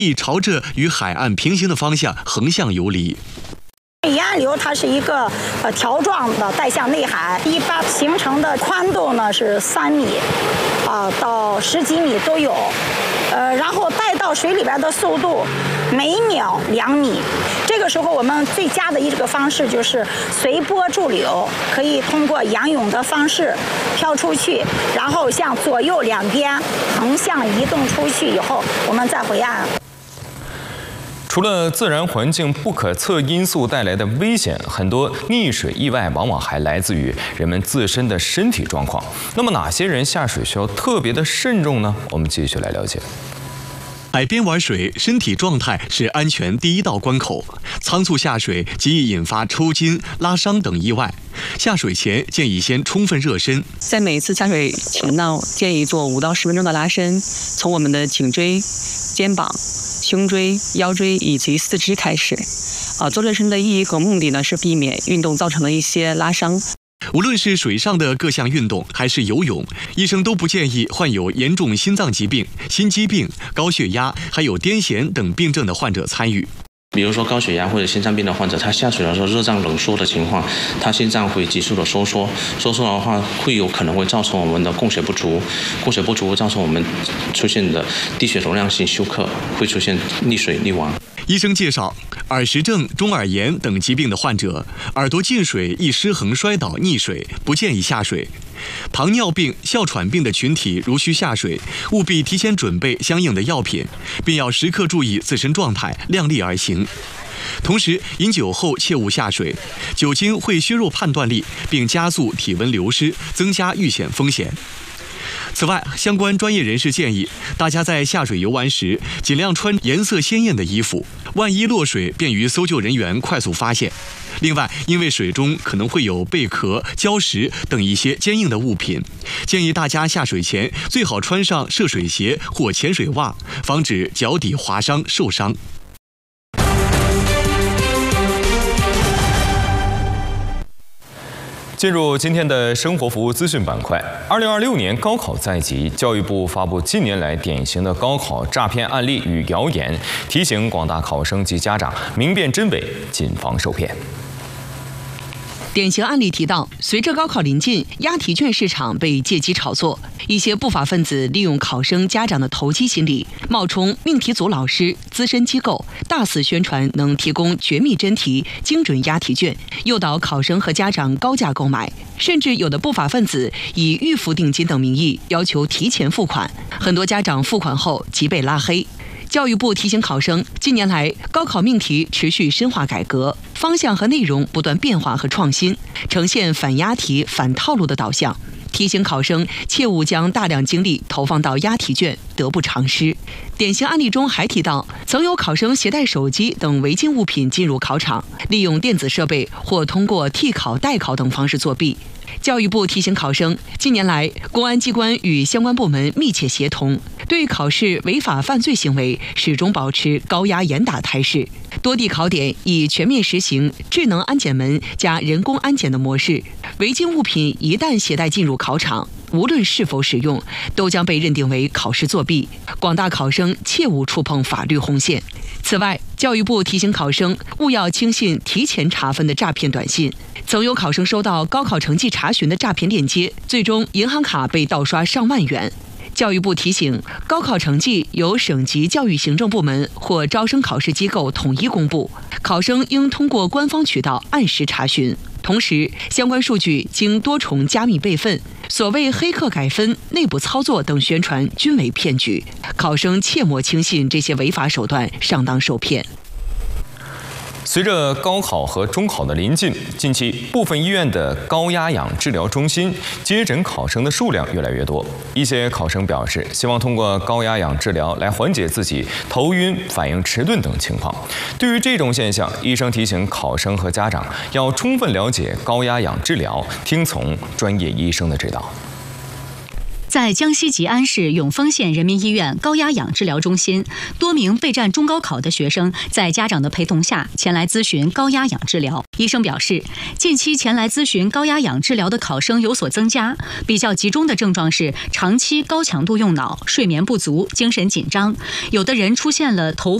亦朝着与海岸平行的方向横向游离。 沿岸流它是一个条状的带向内海，一般形成的宽度呢是3米，到10几米都有，然后带到水里边的速度每秒2米。这个时候我们最佳的一个方式就是随波逐流，可以通过仰泳的方式漂出去，然后向左右两边横向移动出去以后，我们再回岸。 除了自然环境不可测因素带来的危险，很多溺水意外往往还来自于人们自身的身体状况。那么哪些人下水需要特别的慎重呢？我们继续来了解。 海边玩水，身体状态是安全第一道关口。仓促下水极易引发抽筋、拉伤等意外。下水前建议先充分热身。 在每次下水前呢，建议做5到10分钟的拉伸，从我们的颈椎、肩膀、胸椎、腰椎以及四肢开始。做热身的意义和目的呢，是避免运动造成的一些拉伤。 无论是水上的各项运动还是游泳，医生都不建议患有严重心脏疾病、心肌病、高血压还有癫痫等病症的患者参与。 比如说高血压或者心脏病的患者，他下水的时候热胀冷缩的情况，他心脏会急速的收缩的话，会有可能会造成我们的供血不足，供血不足会造成我们出现的低血容量性休克，会出现溺水溺亡。 医生介绍，耳石症、中耳炎等疾病的患者，耳朵进水易失衡摔倒溺水，不建议下水。糖尿病、哮喘病的群体如需下水，务必提前准备相应的药品，并要时刻注意自身状态，量力而行。同时，饮酒后切勿下水，酒精会削弱判断力，并加速体温流失，增加遇险风险。此外，相关专业人士建议大家在下水游玩时，尽量穿颜色鲜艳的衣服，万一落水，便于搜救人员快速发现。另外，因为水中可能会有贝壳、礁石等一些坚硬的物品，建议大家下水前最好穿上涉水鞋或潜水袜，防止脚底划伤受伤。 进入今天的生活服务资讯板块。2026年高考在即，教育部发布近年来典型的高考诈骗案例与谣言，提醒广大考生及家长明辨真伪，谨防受骗。 典型案例提到，随着高考临近，押题卷市场被借机炒作，一些不法分子利用考生家长的投机心理，冒充命题组老师、资深机构，大肆宣传能提供绝密真题、精准押题卷，诱导考生和家长高价购买，甚至有的不法分子以预付定金等名义要求提前付款，很多家长付款后即被拉黑。教育部提醒考生，近年来高考命题持续深化改革，方向和内容不断变化和创新，呈现反押题、反套路的导向。提醒考生切勿将大量精力投放到押题卷，得不偿失。典型案例中还提到，曾有考生携带手机等违禁物品进入考场，利用电子设备或通过替考、代考等方式作弊。教育部提醒考生，近年来公安机关与相关部门密切协同，对考试违法犯罪行为始终保持高压严打态势。多地考点已全面实行智能安检门加人工安检的模式，违禁物品一旦携带进入考场，无论是否使用，都将被认定为考试作弊。广大考生切勿触碰法律红线。此外，教育部提醒考生勿要轻信提前查分的诈骗短信。曾有考生收到高考成绩查询的诈骗链接，最终银行卡被盗刷上万元。教育部提醒，高考成绩由省级教育行政部门或招生考试机构统一公布，考生应通过官方渠道按时查询。同时，相关数据经多重加密备份，所谓黑客改分、内部操作等宣传均为骗局，考生切莫轻信这些违法手段，上当受骗。 随着高考和中考的临近，近期部分医院的高压氧治疗中心接诊考生的数量越来越多。一些考生表示，希望通过高压氧治疗来缓解自己头晕、反应迟钝等情况。对于这种现象，医生提醒考生和家长要充分了解高压氧治疗，听从专业医生的指导。 在江西吉安市永丰县人民医院高压氧治疗中心，多名备战中高考的学生在家长的陪同下前来咨询高压氧治疗。医生表示，近期前来咨询高压氧治疗的考生有所增加，比较集中的症状是长期高强度用脑、睡眠不足、精神紧张，有的人出现了头